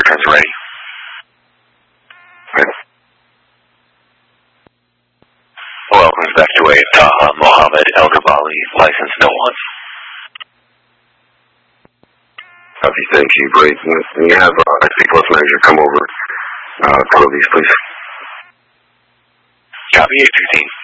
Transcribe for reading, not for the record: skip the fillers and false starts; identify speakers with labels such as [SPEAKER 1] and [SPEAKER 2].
[SPEAKER 1] turns ready.
[SPEAKER 2] Okay.
[SPEAKER 1] Welcome back to a Taha Mohammed Elder Bali, license no one.
[SPEAKER 2] Copy, thank you, great. And you have IC Plus manager come over, cover these, please.
[SPEAKER 1] Copy 815.